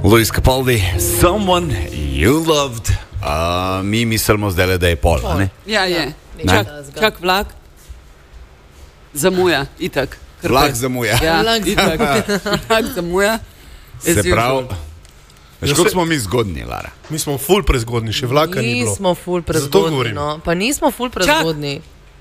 Luis Capaldi, Someone You Loved. Mi mislimo zdaj, da je pol, ne? Ja, je. Čak vlak zamuja, itak. Vlak zamuja. Ja, itak. Vlak zamuja. Se pravi, veš, kako smo mi zgodni, Lara? Mi smo ful prezgodni, še vlaka ni bilo. Nismo ful prezgodni, no. Pa nismo ful prezgodni.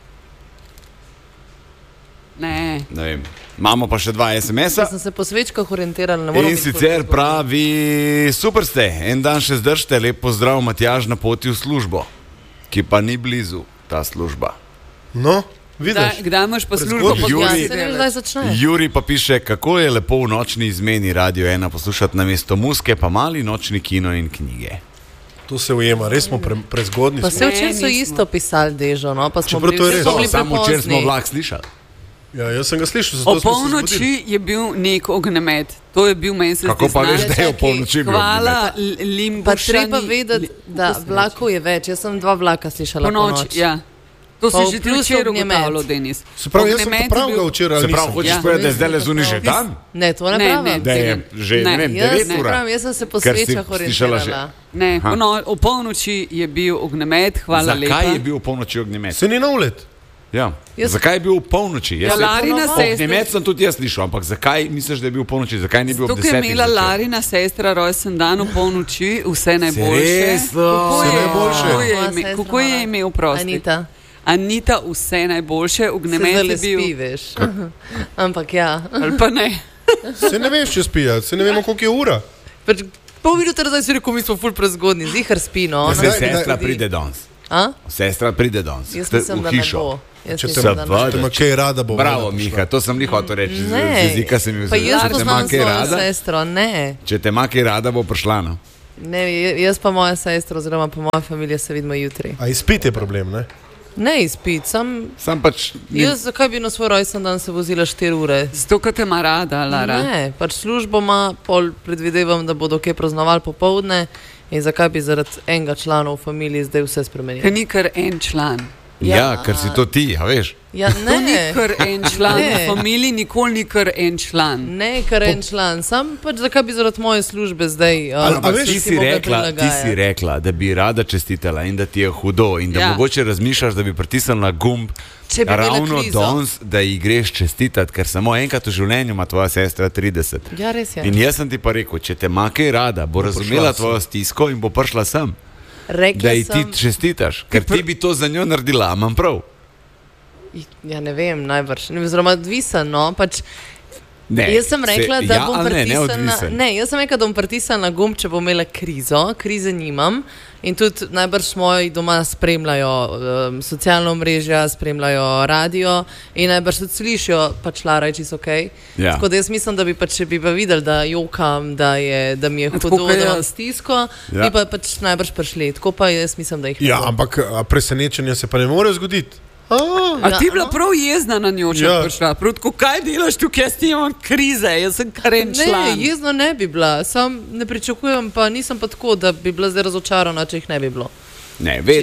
Ne vem. Imamo pa še 2 SMS-a. Sem se po svečkah orientirala. In sicer pravi, super ste, en dan še zdržite, lep pozdrav Matjaž na poti v službo, ki pa ni blizu ta služba. No, vidiš. Kdaj imaš pa službo? Juri pa piše, kako je lepo v nočni izmeni Radio 1 poslušati namesto muske, pa mali nočni kino in knjige. To se ujema, res smo prezgodni. Pa se včeraj so isto pisali, Dežo, no, pa smo samo včeraj smo vlak slišali. Ja, jaz sem ga slišal. O polnoči je bil nek ognjemet. To je bil meni se zdi. Kako pa veš, da je o polnoči bil ognjemet? Hvala Limbušani. Pa treba vedeti, da vlakov je več. Jaz sem 2 vlaka slišala ponoči. Ja. To si že ti včeraj ugotavljal, Denis. Se pravi, jaz sem pa pravil včeraj. Se pravi, hočeš povedati, da je zdaj le zunaj že dan? Ne, to ne pravim. Da je že, ne vem, 9 ura. Jaz sem se po svečah orientirala. Ne, o polnoči je bil ognjemet, hvala lepa. Zakaj je bil o polnoči ognjemet? Se ni na ulet. Ja. Zakaj je bil v polnoči? Ognjemet sem tudi jaz slišal, ampak zakaj misliš, da je bil v polnoči? Zakaj ni bil ob 10? Tukaj je imela Larina sestra rojsten dan v polnoči, vse najboljše. Kako je imel prosti? Anita, vse najboljše, ognjemet je bil. Se veš. Ampak ja. Ali pa ne. Se ne veš, če spija, se ne vemo, koliko je ura. Pol minuta zdaj si rekel, mi smo ful prezgodni, zihar spi, no. Sestra pride danes. Sestra pride danes. Jaz mislim, da ne bo. Če te ima kaj rada, bo. Bravo, Miha, to sem li hotel reči. Z jezika se mi vzela. Pa jaz poznam svojo sestro, ne. Če te ima kaj rada, bo prišla, no. Ne, jaz pa moja sestra, oziroma pa moja familija se vidimo jutri. A izpit je problem, ne? Ne izpit, sam pač... Jaz zakaj bi na svoj rojsten dan se vozila 4 ure? Zato, ker te ima rada, Lara. Ne, pač službo ima, pol predvidevam, da bodo kaj praznovali popoldne in zakaj bi zaradi enega člana v familiji zdaj vse spremenili. Ker ni kar en član. Ja, ker si to ti, a veš? Ja, ne. To ni kar en član v familiji, nikoli ni kar en član. Ne, kar en član, sam pač zakaj bi zaradi moje službe zdaj... A veš, ti si rekla, da bi rada čestitala in da ti je hudo in da mogoče razmišljaš, da bi pritisnila gumb ravno danes, da ji greš čestitati, ker samo enkrat v življenju ima tvoja sestra 30. Ja, res je. In jaz sem ti pa rekel, če te ima kaj rada, bo razumela tvojo stisko in bo prišla sem. Da ji ti čestitaš, ker ti bi to za njo naredila, imam prav? Ja, ne vem, najbrž. Oziroma, odvisen, no, pač... Jaz sem rekla, da bom pritisnila... Ne, jaz sem rekla, da bom pritisnila na gumb, če bom imela krize nimam. In tudi najbrž moji doma spremljajo socialno omrežja, spremljajo radio in najbrž tudi slišijo pač Lara je čisto okej. Tako da jaz mislim, da bi pač, če bi pa videli, da jokam, da mi je hudo, da imam stisko, bi pa pač najbrž prišli. Tako pa jaz mislim, da jih ne bo. Ja, ampak presenečenja se pa ne more zgoditi. A ti bila prav jezna na njo, če prišla? Protko, kaj delaš tukaj, jaz ti imam krize, jaz sem karen član. Ne, jezna ne bi bila, sam ne pričakujem, pa nisem pa tako, da bi bila zdaj razočarana, če jih ne bi bilo. Ne, ve,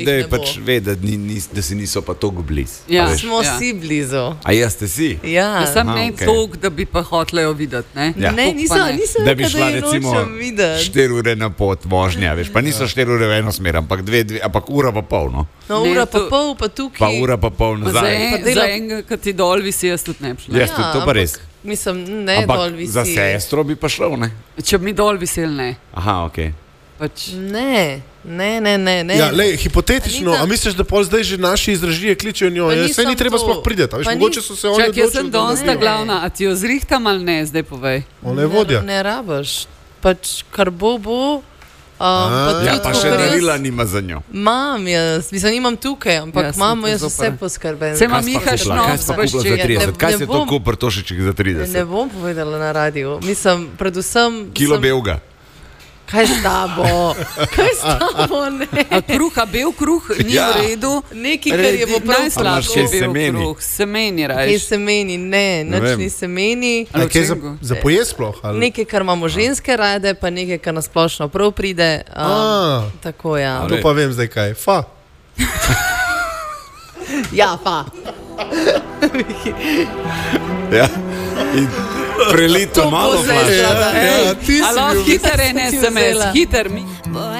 da si niso pa toliko blizu. Ja, smo si blizu. A jaz ste si? Ja. Sem ne toliko, da bi pa hotela jo videti, ne? Ne, nisem da bi šla recimo 4 ure na pot vožnja, veš, pa niso 4 ure v eno smer, ampak ura pa pol, no. No, ura pa pol, pa tukaj. Pa ura pa pol nazaj. Za enega, kad ti dol visi, jaz tudi ne bi šla. Jaz tudi, to pa res. Mislim, ne dol visi. Ampak za sestro bi pa šla, ne? Če bi mi dol visel, ne. Aha, okej. Ne. Ja, lej, hipotetično, a misliš, da pol zdaj že naši iz režije kličejo njo, saj ni treba sploh prideti, a veš, mogoče so se oni odločili. Čak, jaz sem danes ta glavna, a ti jo zrihtam ali ne, zdaj povej. Ona je vodja. Ne rabaš, pač kar bo, ja, pa še darila nima za njo. Mam jaz, mislim, nimam tukaj, ampak imamo jaz vse poskrben. Se ima Miha šno, kaj si pa kupila za 30? Kaj si to kupil Tošiček za 30? Ne bom povedala na radiju, mislim, predvsem... Kilo belga. Kaj s tabo? Ne. A kruha, bel kruh ni v redu. Nekaj, kar je bo prav najslabše bel kruh. Semeni rajš. Kaj semeni? Ne, nič ni semeni. Kaj za pojest sploh? Nekaj, kar imamo ženske rade, pa nekaj, kar nasplošno prav pride. Tako, ja. To pa vem zdaj kaj. Fa. Ja, fa. Ja. In prelito malo flaš. Hiter je ne SMS, hiter mi.